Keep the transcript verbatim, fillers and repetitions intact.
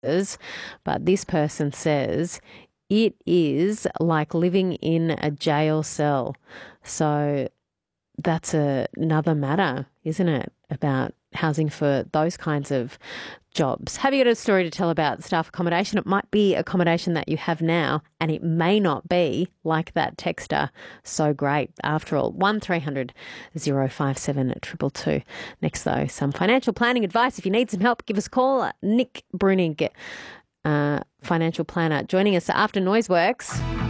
others, but this person says it is like living in a jail cell. So that's a, another matter, isn't it, about housing for those kinds of jobs. Have you got a story to tell about staff accommodation? It might be accommodation that you have now, and it may not be, like that texter, so great after all. one three hundred oh five seven two two two. Next, though, some financial planning advice. If you need some help, give us a call. Nick Brunig, uh, financial planner, joining us after Noiseworks.